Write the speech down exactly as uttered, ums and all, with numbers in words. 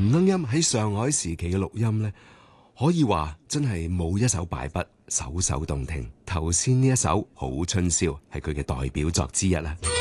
鶯音喺上海時期嘅錄音呢，可以話真係冇一首敗筆，首首動聽。頭先呢一首《好春宵》係佢嘅代表作之一啦。